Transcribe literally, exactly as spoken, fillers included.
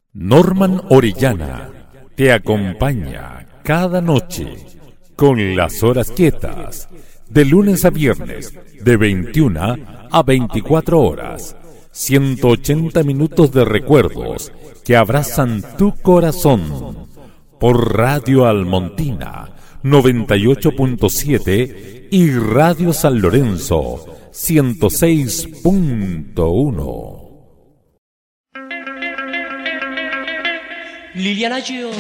Norman Orellana te acompaña cada noche con las horas quietas, de lunes a viernes, de veintiuna a veinticuatro horas, ciento ochenta minutos de recuerdos que abrazan tu corazón, por Radio Almontina noventa y ocho punto siete y Radio San Lorenzo ciento seis punto uno. Liliana, yo